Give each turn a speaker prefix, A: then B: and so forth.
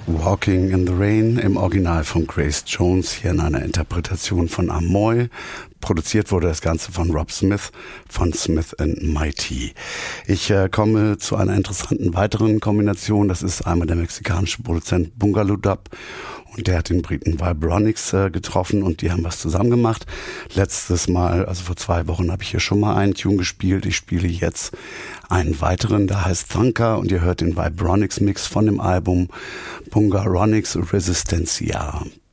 A: Walking in the Rain im Original von Grace Jones, hier in einer Interpretation von Amoy. Produziert wurde das Ganze von Rob Smith von Smith & Mighty. Ich komme zu einer interessanten weiteren Kombination. Das ist einmal der mexikanische Produzent Boogaloo Dub und der hat den Briten Vibronics getroffen und die haben was zusammen gemacht. Letztes Mal, also vor 2 Wochen, habe ich hier schon mal einen Tune gespielt. Ich spiele jetzt einen weiteren, der heißt Thunker und ihr hört den Vibronics Mix von dem Album Bungaronics Resistencia.